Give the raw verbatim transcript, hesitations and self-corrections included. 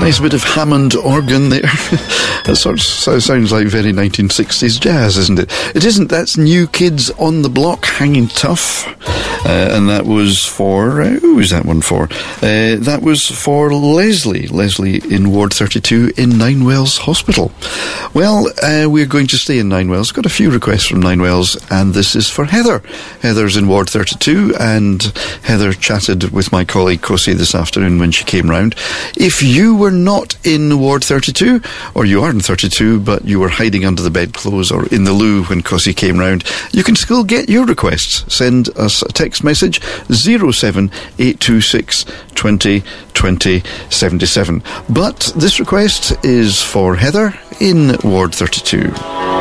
Nice bit of Hammond organ there. That sort of sounds like very nineteen sixties jazz, isn't it? It isn't. That's New Kids on the Block, Hanging Tough. Uh, and that was for... Uh, who was that one for? Uh, that was for Leslie. Leslie in Ward thirty-two in Ninewells Hospital. Well, uh, we're going to stay in Ninewells. Got a few requests from Ninewells, and this is for Heather. Heather's in Ward thirty-two, and Heather chatted with my colleague Cosie this afternoon when she came round. If you were not in Ward thirty-two, or you are in thirty-two, but you were hiding under the bedclothes or in the loo when Cosie came round, you can still get your requests. Send us a text message, zero seven eight two six twenty twenty seventy-seven. But this request is for Heather in Ward thirty-two.